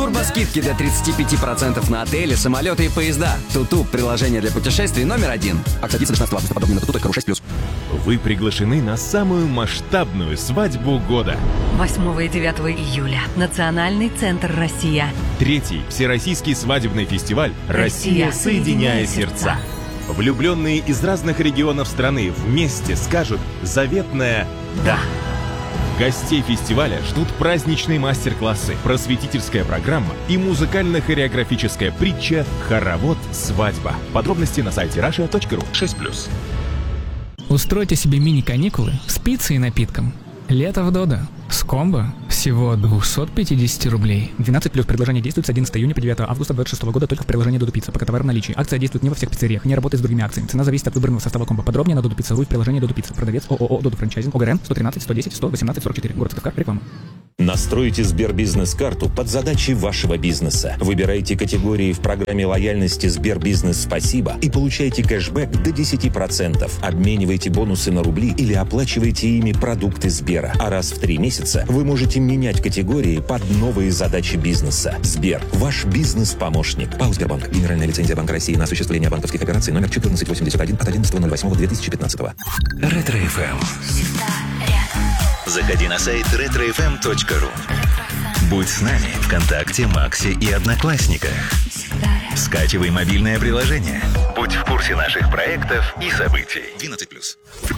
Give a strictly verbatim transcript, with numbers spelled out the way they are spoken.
Турбоскидки до тридцать пять процентов на отели, самолеты и поезда. Туту – приложение для путешествий номер один. Акция длится до шестнадцатого августа. Подробнее на туту точка ру шесть плюс. Вы приглашены на самую масштабную свадьбу года. восьмого и девятого июля. Национальный центр «Россия». Третий всероссийский свадебный фестиваль «Россия, соединяя сердца». Влюбленные из разных регионов страны вместе скажут заветное «да». Гостей фестиваля ждут праздничные мастер-классы, просветительская программа и музыкально-хореографическая притча «Хоровод свадьба». Подробности на сайте раша точка ру шесть плюс. Устройте себе мини-каникулы с пиццей и напитком. Лето в Додо. С комбо всего двести пятьдесят рублей. двенадцать плюс. Предложение действует с одиннадцатого июня по девятого августа две тысячи двадцать шестого года только в приложении Додо Пицца. Пока товар в наличии. Акция действует не во всех пиццериях, не работает с другими акциями. Цена зависит от выбранного состава комбо. Подробнее на Додо Пицца точка ру в приложении Додо Пицца. Продавец ООО Додо Франчайзинг. ОГРН сто тринадцать сто десять сто восемнадцать сорок четыре. Город Сыктывкар. Реклама. Настройте Сбербизнес-карту под задачи вашего бизнеса. Выбирайте категории в программе лояльности Сбербизнес Спасибо и получайте кэшбэк до десять процентов. Обменивайте бонусы на рубли или оплачивайте ими продукты Сбера. А раз в три месяца вы можете менять категории под новые задачи бизнеса. Сбер – ваш бизнес-помощник. ПАО «Сбербанк». Генеральная лицензия Банка России на осуществление банковских операций номер четырнадцать восемьдесят один от одиннадцатого ноль восьмого две тысячи пятнадцатого. Ретро-эф эм. Заходи на сайт ретро эф эм точка ру. Будь с нами ВКонтакте, Максе и Одноклассниках. Скачивай мобильное приложение. Будь в курсе наших проектов и событий. двенадцать плюс.